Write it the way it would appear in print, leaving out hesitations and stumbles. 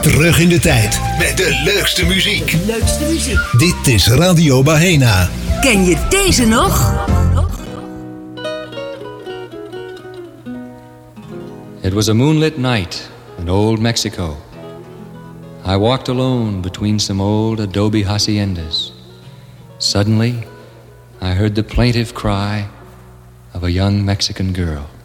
Terug in de tijd met de leukste muziek. Dit is Radio Bahena. Ken je deze nog? It was a moonlit night in old Mexico. I walked alone between some old adobe haciendas. Suddenly, I heard the plaintive cry of a young Mexican girl.